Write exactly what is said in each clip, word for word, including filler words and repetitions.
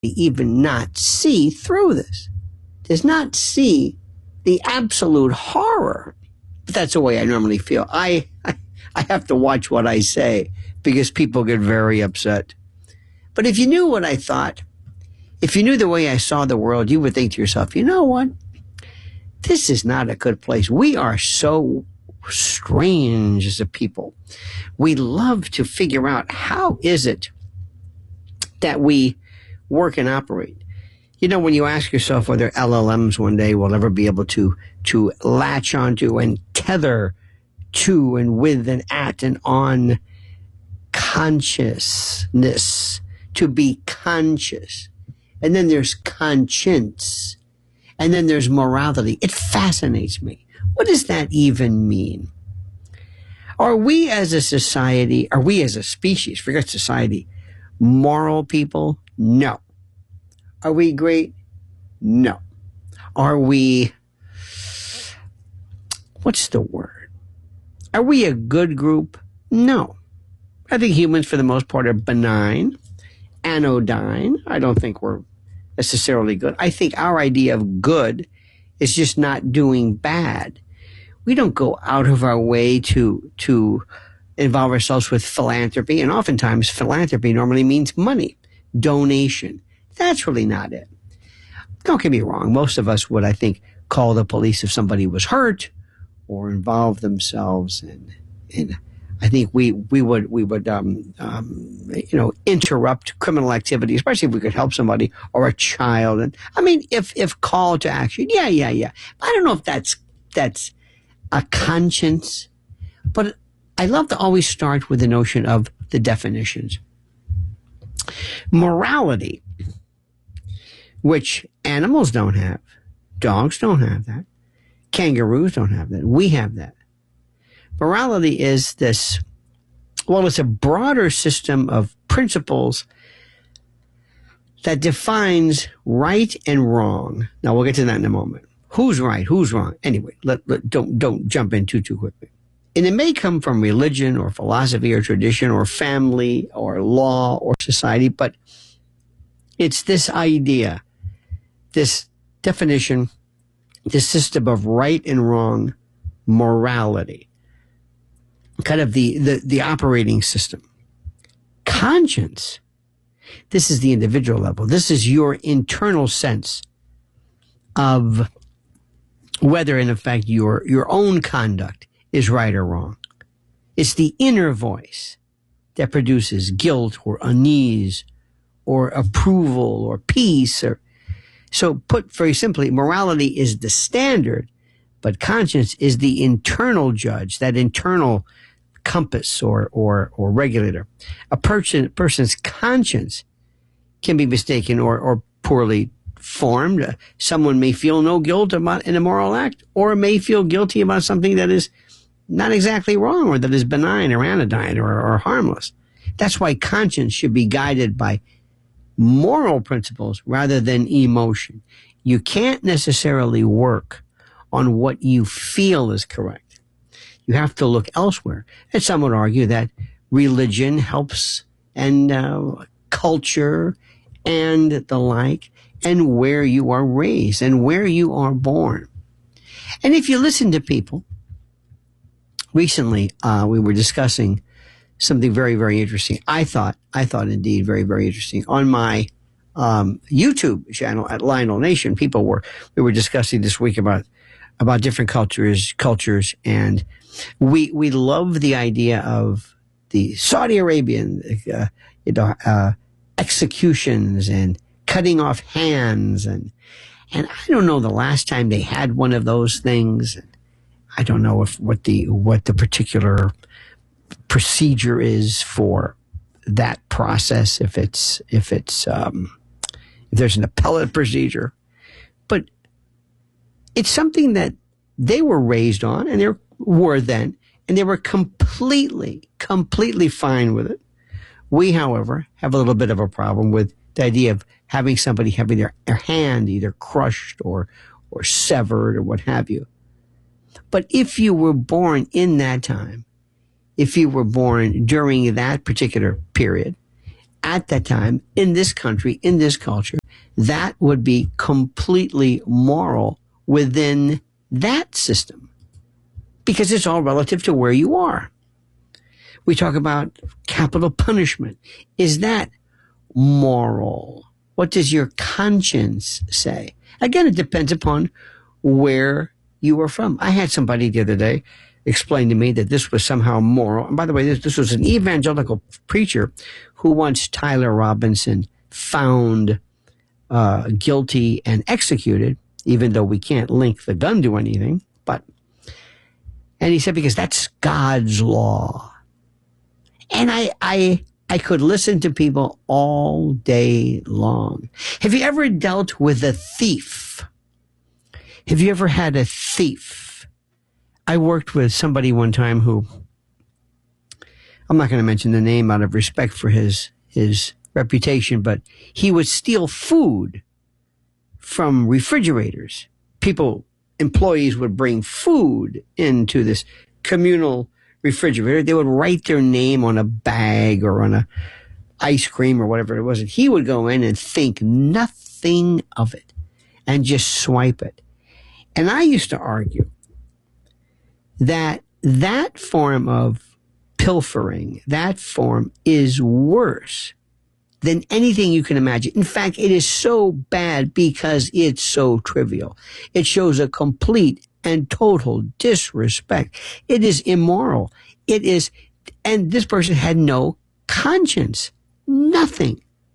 even not see through this, does not see the absolute horror. But that's the way I normally feel. I, I, I have to watch what I say because people get very upset. But if you knew what I thought, if you knew the way I saw the world, you would think to yourself, you know what? This is not a good place. We are so strange as a people. We love to figure out how is it that we work and operate. You know, when you ask yourself whether L L Ms one day will ever be able to, to latch onto and tether to and with and at and on consciousness, to be conscious. And then there's conscience. And then there's morality. It fascinates me. What does that even mean? Are we as a society, are we as a species, forget society, moral people? No. Are we great? No. Are we, what's the word? Are we a good group? No. I think humans, for the most part, are benign, anodyne. I don't think we're necessarily good. I think our idea of good is just not doing bad. We don't go out of our way to to involve ourselves with philanthropy, and oftentimes philanthropy normally means money, donation. That's really not it. Don't get me wrong. Most of us would, I think, call the police if somebody was hurt or involve themselves in, in I think we we would we would um, um, you know interrupt criminal activity, especially if we could help somebody or a child. And I mean, if if called to action, yeah, yeah, yeah. I don't know if that's that's a conscience, but I love to always start with the notion of the definitions. Morality, which animals don't have, dogs don't have that, kangaroos don't have that. We have that. Morality is this, well, it's a broader system of principles that defines right and wrong. Now, we'll get to that in a moment. Who's right? Who's wrong? Anyway, let, let, don't, don't jump in too, too quickly. And it may come from religion or philosophy or tradition or family or law or society, but it's this idea, this definition, this system of right and wrong morality. Kind of the, the, the operating system. Conscience. This is the individual level. This is your internal sense of whether, in effect, your, your own conduct is right or wrong. It's the inner voice that produces guilt or unease or approval or peace. Or so put very simply, morality is the standard, but conscience is the internal judge, that internal compass or or or regulator. A person person's conscience can be mistaken or or poorly formed. Uh, someone may feel no guilt about an immoral act, or may feel guilty about something that is not exactly wrong, or that is benign or anodyne or, or harmless. That's why conscience should be guided by moral principles rather than emotion. You can't necessarily work on what you feel is correct. You have to look elsewhere. And some would argue that religion helps, and uh, culture and the like, and where you are raised and where you are born. And if you listen to people, recently uh, we were discussing something very, very interesting. I thought, I thought indeed very, very interesting. On my um, YouTube channel at Lionel Nation, people were, we were discussing this week about about different cultures, cultures, and we we love the idea of the Saudi Arabian uh, you know, uh, executions and cutting off hands, and and I don't know the last time they had one of those things. I don't know if what the what the particular procedure is for that process. If it's if it's um, if there's an appellate procedure, but it's something that they were raised on, and they were then, and they were completely, completely fine with it. We, however, have a little bit of a problem with the idea of having somebody having their, their hand either crushed or or severed or what have you. But if you were born in that time, if you were born during that particular period, at that time in this country, in this culture, that would be completely moral within that system because it's all relative to where you are. We talk about capital punishment. Is that moral? What does your conscience say? Again, it depends upon where you are from. I had somebody the other day explain to me that this was somehow moral. And by the way, this, this was an evangelical preacher who wants Tyler Robinson found uh, guilty and executed, even though we can't link the gun to anything. But, and he said, because that's God's law. And I, I, I could listen to people all day long. Have you ever dealt with a thief? Have you ever had a thief? I worked with somebody one time who, I'm not going to mention the name out of respect for his, his reputation, but he would steal food from refrigerators. People, employees would bring food into this communal refrigerator. They would write their name on a bag or on a ice cream or whatever it was. And he would go in and think nothing of it and just swipe it. And I used to argue that that form of pilfering, that form is worse than anything you can imagine. In fact, it is so bad because it's so trivial. It shows a complete and total disrespect. It is immoral. It is, and this person had no conscience, nothing.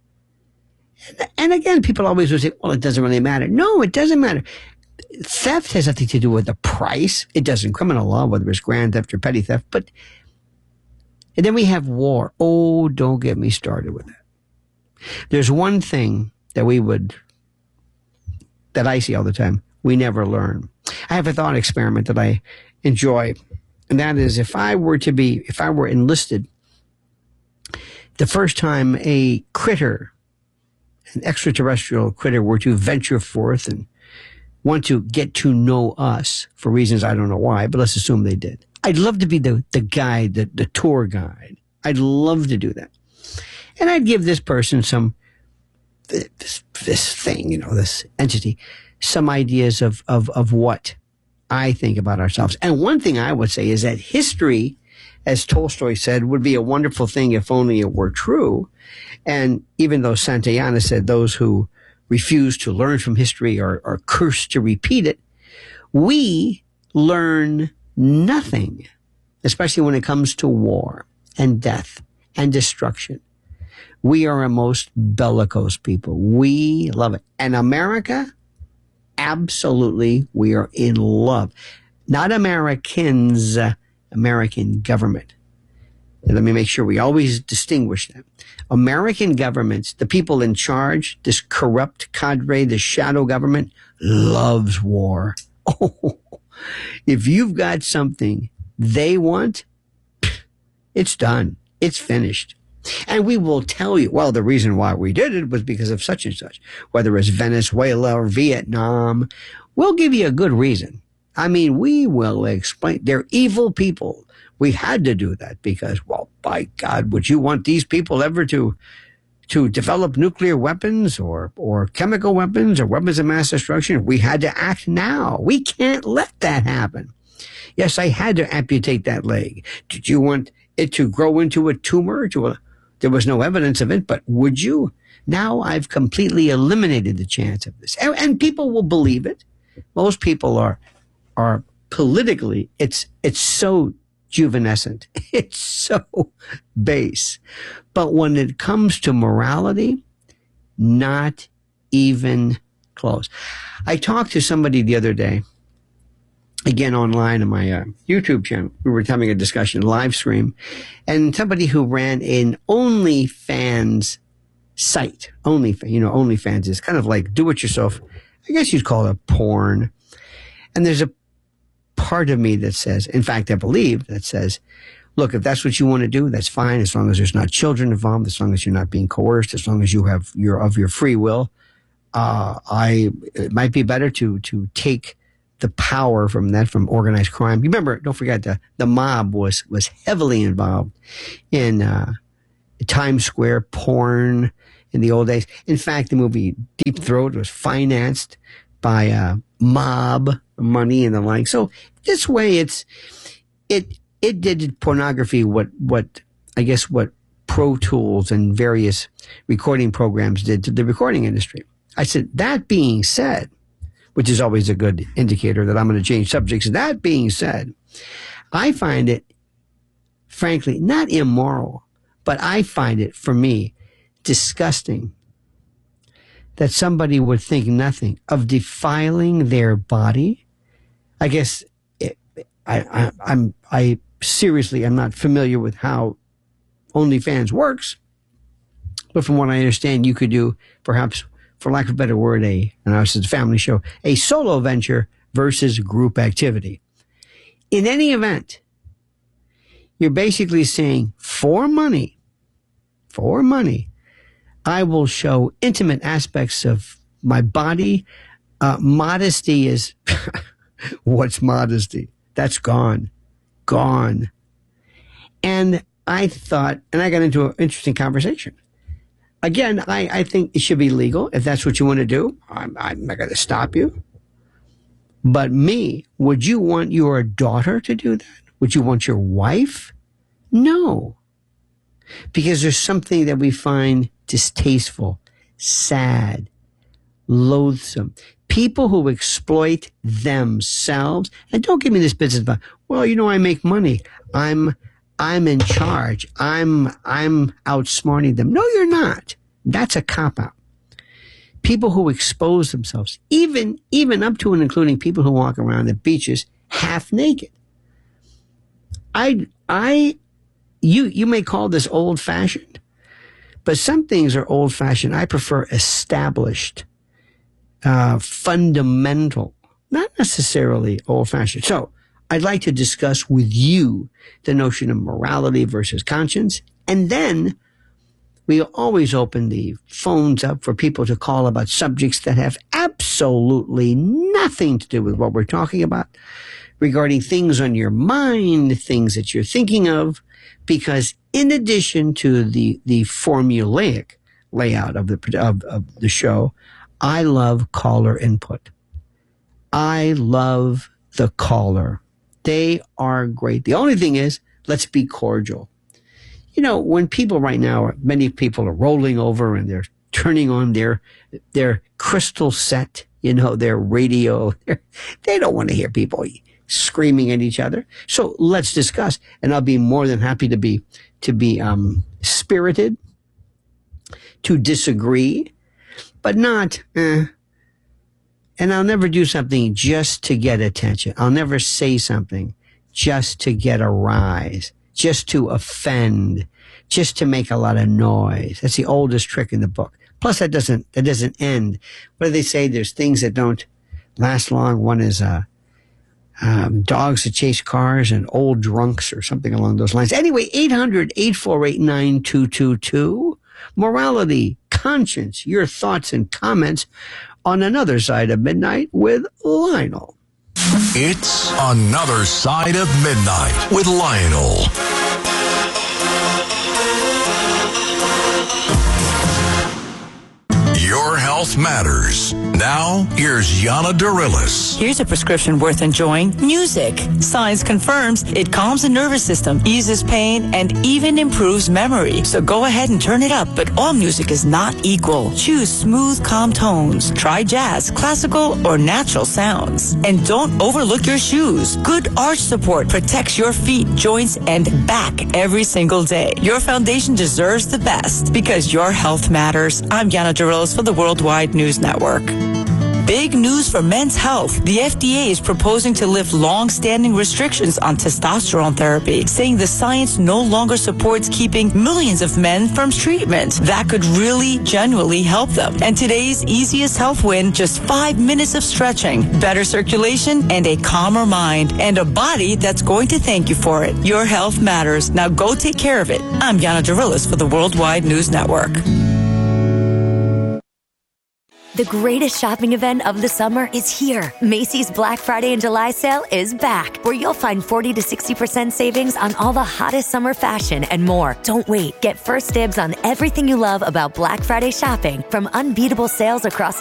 And, and again, people always would say, well, it doesn't really matter. No, it doesn't matter. Theft has nothing to do with the price. It does in criminal law, whether it's grand theft or petty theft. But, and then we have war. Oh, don't get me started with that. There's one thing that we would, that I see all the time, we never learn. I have a thought experiment that I enjoy, and that is if I were to be, if I were enlisted, the first time a critter, an extraterrestrial critter, were to venture forth and want to get to know us for reasons I don't know why, but let's assume they did. I'd love to be the, the guide, the, the tour guide. I'd love to do that. And I'd give this person some, this, this thing, you know, this entity, some ideas of, of, of what I think about ourselves. And one thing I would say is that history, as Tolstoy said, would be a wonderful thing if only it were true. And even though Santayana said those who refuse to learn from history are, are cursed to repeat it, we learn nothing, especially when it comes to war and death and destruction. We are a most bellicose people. We love it. And America, absolutely, we are in love. Not Americans, uh, American government. And let me make sure we always distinguish that. American governments, the people in charge, this corrupt cadre, this shadow government, loves war. Oh, if you've got something they want, it's done. It's finished. And we will tell you, well, the reason why we did it was because of such and such, whether it's Venezuela or Vietnam. We'll give you a good reason. I mean, we will explain. They're evil people. We had to do that because, well, by God, would you want these people ever to to develop nuclear weapons or, or chemical weapons or weapons of mass destruction? We had to act now. We can't let that happen. Yes, I had to amputate that leg. Did you want it to grow into a tumor? To a, there was no evidence of it, but would you? Now I've completely eliminated the chance of this. And, and people will believe it. Most people are are politically, it's it's so juvenescent. It's so base. But when it comes to morality, not even close. I talked to somebody the other day, again online on my uh, YouTube channel. We were having a discussion, live stream, and somebody who ran an OnlyFans site. OnlyFans, you know, OnlyFans is kind of like do-it-yourself. I guess you'd call it porn. And there's a part of me that says, in fact, I believe that says, look, if that's what you want to do, that's fine. As long as there's not children involved, as long as you're not being coerced, as long as you have your of your free will, uh, I it might be better to to take the power from that, from organized crime. Remember, don't forget the the mob was was heavily involved in uh, Times Square porn in the old days. In fact, the movie Deep Throat was financed by uh, mob money and the like. So this way, it's it it did pornography what what I guess what Pro Tools and various recording programs did to the recording industry. I said, that being said, which is always a good indicator that I'm going to change subjects. That being said, I find it, frankly, not immoral, but I find it, for me, disgusting that somebody would think nothing of defiling their body. I guess it, I, I, I'm, I seriously am not familiar with how OnlyFans works, but from what I understand, you could do, perhaps, for lack of a better word, a, and I was a family show, a solo venture versus group activity. In any event, you're basically saying, for money, for money, I will show intimate aspects of my body. Uh, modesty is, what's modesty? That's gone, gone. And I thought, and I got into an interesting conversation. Again, I, I think it should be legal. If that's what you want to do, I'm, I'm not going to stop you. But me, would you want your daughter to do that? Would you want your wife? No. Because there's something that we find distasteful, sad, loathsome. People who exploit themselves. And don't give me this business about, well, you know, I make money. I'm I'm in charge. I'm I'm outsmarting them. No, you're not. That's a cop-out. People who expose themselves, even even up to and including people who walk around the beaches half naked. I I you you may call this old-fashioned, but some things are old-fashioned. I prefer established, uh, fundamental, not necessarily old-fashioned. So I'd like to discuss with you the notion of morality versus conscience. And then we always open the phones up for people to call about subjects that have absolutely nothing to do with what we're talking about, regarding things on your mind, things that you're thinking of, because in addition to the, the formulaic layout of the, of, of the show, I love caller input. I love the caller. They are great. The only thing is, let's be cordial. You know, when people right now, many people are rolling over and they're turning on their their crystal set, you know, their radio. They don't want to hear people screaming at each other. So let's discuss. And I'll be more than happy to be to be um, spirited, to disagree, but not. Eh, And I'll never do something just to get attention. I'll never say something just to get a rise, just to offend, just to make a lot of noise. That's the oldest trick in the book. Plus, that doesn't that doesn't end. What do they say? There's things that don't last long. One is uh, um, dogs that chase cars and old drunks or something along those lines. Anyway, eight hundred, eight four eight, nine two two two. Morality, conscience, your thoughts and comments on Another Side of Midnight with Lionel. It's Another Side of Midnight with Lionel. Your health matters. Now, here's Yana Darilis. Here's a prescription worth enjoying. Music. Science confirms it calms the nervous system, eases pain, and even improves memory. So go ahead and turn it up, but all music is not equal. Choose smooth, calm tones. Try jazz, classical, or natural sounds. And don't overlook your shoes. Good arch support protects your feet, joints, and back every single day. Your foundation deserves the best because your health matters. I'm Yana Darilis for the Worldwide News Network. Big news for men's health. The F D A is proposing to lift long-standing restrictions on testosterone therapy, saying the science no longer supports keeping millions of men from treatment. That could really, genuinely help them. And today's easiest health win, just five minutes of stretching, better circulation, and a calmer mind, and a body that's going to thank you for it. Your health matters. Now go take care of it. I'm Yana Darilis for the Worldwide News Network. The greatest shopping event of the summer is here. Macy's Black Friday and July sale is back, where you'll find forty to sixty percent savings on all the hottest summer fashion and more. Don't wait. Get first dibs on everything you love about Black Friday shopping, from unbeatable sales across the